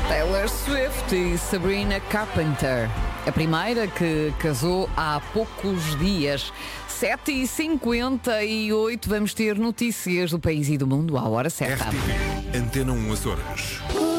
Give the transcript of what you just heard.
Taylor Swift e Sabrina Carpenter. A primeira que casou há poucos dias. 7h58, vamos ter notícias do país e do mundo à hora certa. RTP, Antena 1 Açores.